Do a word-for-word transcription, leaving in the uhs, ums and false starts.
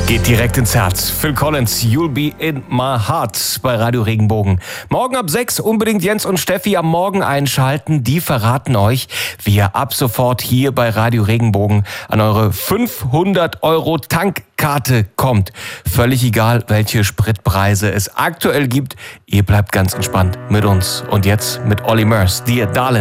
Geht direkt ins Herz. Phil Collins, You'll Be In My Heart bei Radio Regenbogen. Morgen ab sechs unbedingt Jens und Steffi am Morgen einschalten. Die verraten euch, wie ihr ab sofort hier bei Radio Regenbogen an eure fünfhundert Euro Tankkarte kommt. Völlig egal, welche Spritpreise es aktuell gibt. Ihr bleibt ganz entspannt mit uns. Und jetzt mit Olly Murs, Dear Darling.